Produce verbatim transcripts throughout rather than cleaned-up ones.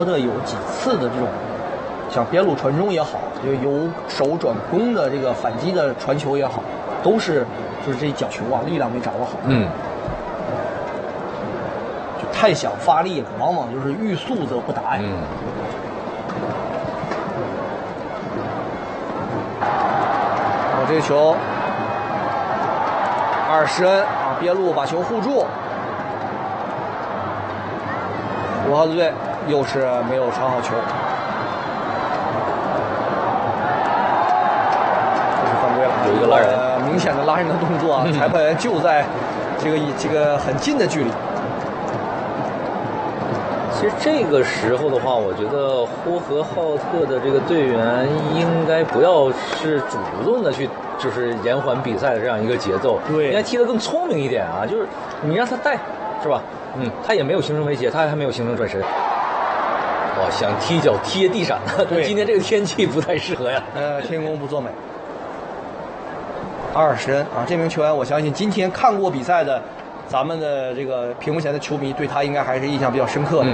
特有几次的这种像边路传中也好，就由守转攻的这个反击的传球也好，都是就是这脚球啊力量没掌握好。 嗯。 就太想发力了，往往就是欲速则不达呀。 嗯。 我这个球，二十恩啊，边路把球护住。五号队又是没有传好球，这是犯规了， 有一个拉人， 呃，明显的拉人的动作啊！嗯、裁判员就在这个这个很近的距离。 其实这个时候的话，我觉得呼和浩特的这个队员应该不要是主动的去就是延缓比赛的这样一个节奏， 对， 应该踢得更聪明一点啊！就是你让他带，是吧？嗯，他也没有形成威胁，他还没有形成转身。哇，想踢脚贴地闪， 对， 今天这个天气不太适合呀。 呃，天公不作美。二十恩啊，这名球员，我相信今天看过比赛的，咱们的这个屏幕前的球迷对他应该还是印象比较深刻的。 嗯。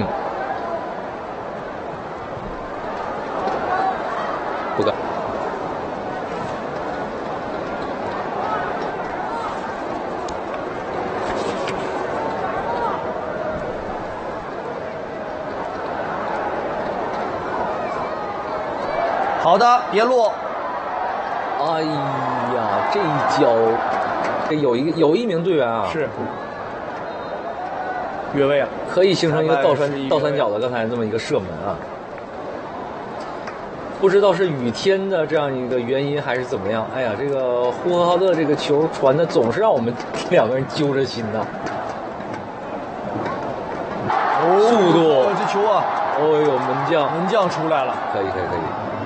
不敢。 好的，别落。 哎呀，这一脚，这有一有一名队员啊， 是越位啊， 可以形成一个倒三倒三角的刚才这么一个射门啊。不知道是雨天的这样一个原因还是怎么样。哎呀，这个呼和浩特这个球传的总是让我们两个人揪着心呐。 哦， 速度， 这球啊， 哦呦，门将， 门将出来了， 可以可以可以。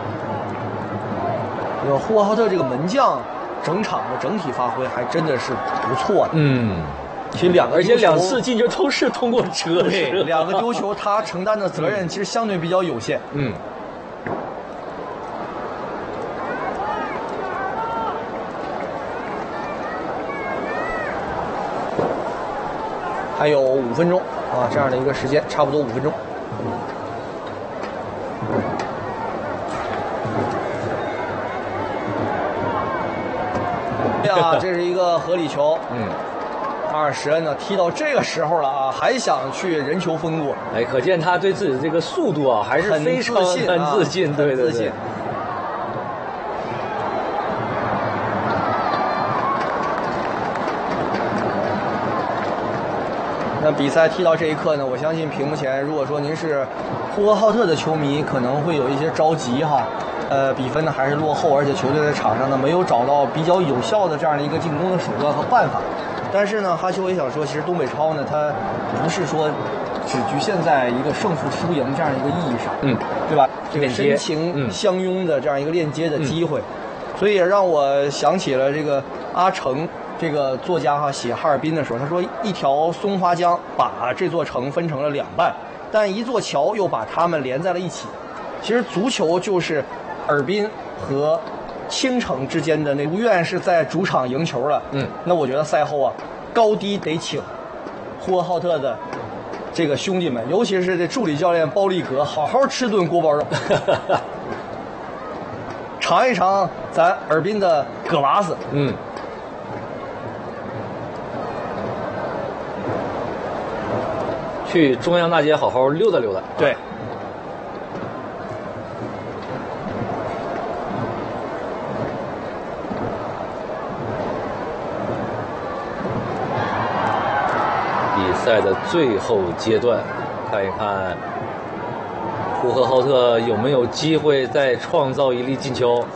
有呼和浩特这个门将整场的整体发挥还真的是不错的。 嗯， 其实两个而且两次进球都是通过车， 对，两个丢球他承担的责任其实相对比较有限。 嗯。 还有五分钟啊，这样的一个时间，差不多五分钟。呀，这是一个合理球。 嗯， 二十恩呢，踢到这个时候了啊，还想去人球分过。 哎，可见他对自己的这个速度啊，还是非常很自信，很自信，对对对。那比赛踢到这一刻呢，我相信屏幕前，如果说您是呼和浩特的球迷，可能会有一些着急哈。呃，比分呢还是落后，而且球队在场上呢没有找到比较有效的这样的一个进攻的手段和办法。但是呢，哈秋也想说，其实东北超呢，它不是说只局限在一个胜负输赢这样一个意义上， 嗯， 对吧？这个深情相拥的这样一个链接的机会，嗯、所以也让我想起了这个阿城。这个作家哈写哈尔滨的时候，他说一条松花江把这座城分成了两半，但一座桥又把它们连在了一起。其实足球就是尔滨和青城之间的那如愿是在主场赢球了。 嗯， 那我觉得赛后啊，高低得请呼和浩特的这个兄弟们，尤其是这助理教练包立格，好好吃顿锅包肉，尝一尝咱尔滨的葛娃子。 嗯。去中央大街好好溜达溜达。 对。 比赛的最后阶段，看一看呼和浩特有没有机会再创造一粒进球。